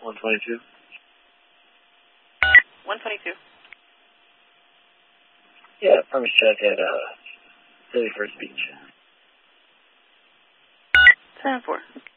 122. 122. Yeah, permit check at 31st Beach. 10-4.